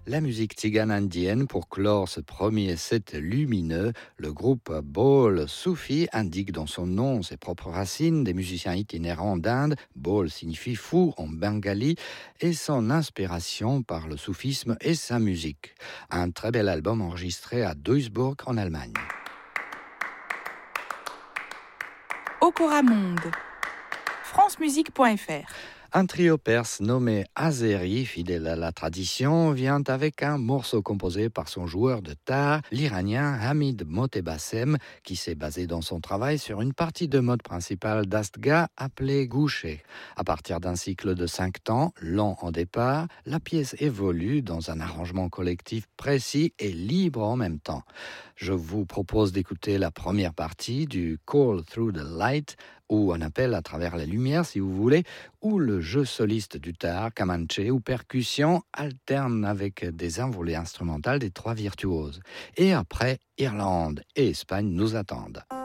La musique tzigane indienne pour clore ce premier set lumineux. Le groupe Baul Soufi indique dans son nom ses propres racines, des musiciens itinérants d'Inde. Baul signifie fou en bengali et son inspiration par le soufisme et sa musique. Un très bel album enregistré à Duisburg en Allemagne. Okora Monde, francemusique.fr. Un trio perse nommé Azeri, fidèle à la tradition, vient avec un morceau composé par son joueur de tar, l'Iranien Hamid Motebassem, qui s'est basé dans son travail sur une partie de mode principale d'Astga appelée Gouché. À partir d'un cycle de 5 temps, lent en départ, la pièce évolue dans un arrangement collectif précis et libre en même temps. Je vous propose d'écouter la première partie du Call Through the Light, ou un appel à travers la lumière si vous voulez, où le jeu soliste du tar, kamanche ou percussion alterne avec des envolées instrumentales des trois virtuoses. Et après, Irlande et Espagne nous attendent.